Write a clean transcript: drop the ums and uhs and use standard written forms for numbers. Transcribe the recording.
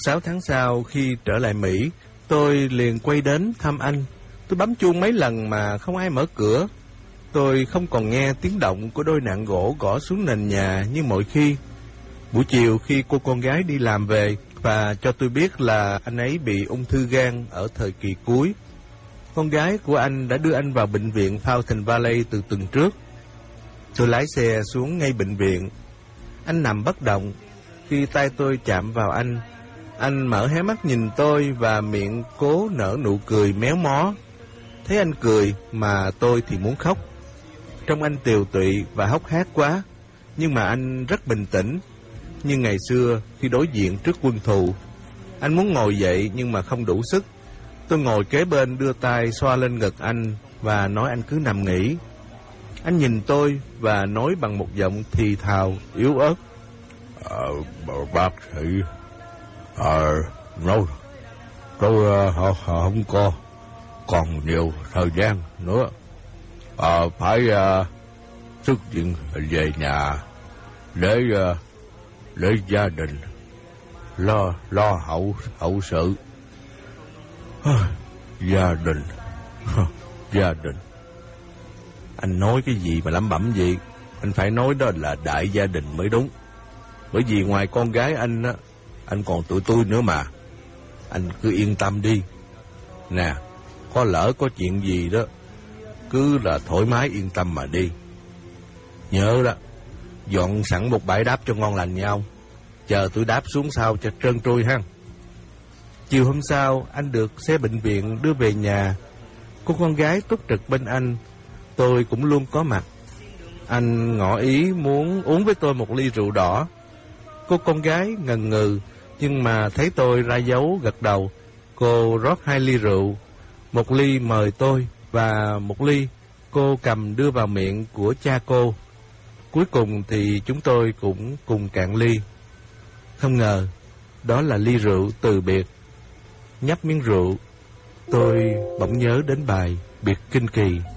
6 tháng sau, khi trở lại Mỹ, tôi liền quay đến thăm anh. Tôi bấm chuông mấy lần mà không ai mở cửa. Tôi không còn nghe tiếng động của đôi nạng gỗ gõ xuống nền nhà như mọi khi. Buổi chiều khi cô con gái đi làm về và cho tôi biết là anh ấy bị ung thư gan ở thời kỳ cuối. Con gái của anh đã đưa anh vào bệnh viện Fountain Valley từ tuần trước. Tôi lái xe xuống ngay bệnh viện. Anh nằm bất động. Khi tay tôi chạm vào anh mở hé mắt nhìn tôi và miệng cố nở nụ cười méo mó. Thấy anh cười mà tôi thì muốn khóc. Trông anh tiều tụy và hốc hác quá, nhưng mà anh rất bình tĩnh. Như ngày xưa khi đối diện trước quân thù. Anh muốn ngồi dậy nhưng mà không đủ sức. Tôi ngồi kế bên đưa tay xoa lên ngực anh và nói anh cứ nằm nghỉ. Anh nhìn tôi và nói bằng một giọng thì thào, yếu ớt. Bác sĩ, nói tôi không còn nhiều thời gian nữa. Phải xuất viện về nhà để gia đình lo hậu sự. Gia đình. Anh nói cái gì mà lẩm bẩm vậy? Anh phải nói đó là đại gia đình mới đúng. Bởi vì ngoài con gái anh á, anh còn tụi tôi nữa mà. Anh cứ yên tâm đi. Nè, có lỡ có chuyện gì đó, cứ là thoải mái yên tâm mà đi. Nhớ đó, dọn sẵn một bãi đáp cho ngon lành nhau. Chờ tôi đáp xuống sau cho trơn trôi ha. Chiều hôm sau, anh được xe bệnh viện đưa về nhà. Cô con gái túc trực bên anh. Tôi cũng luôn có mặt. Anh ngỏ ý muốn uống với tôi một ly rượu đỏ. Cô con gái ngần ngừ, nhưng mà thấy tôi ra dấu gật đầu. Cô rót 2 ly rượu. 1 ly mời tôi và 1 ly cô cầm đưa vào miệng của cha cô. Cuối cùng thì chúng tôi cũng cùng cạn ly. Không ngờ, đó là ly rượu từ biệt. Nhấp miếng rượu, tôi bỗng nhớ đến bài Biệt Kinh Kỳ.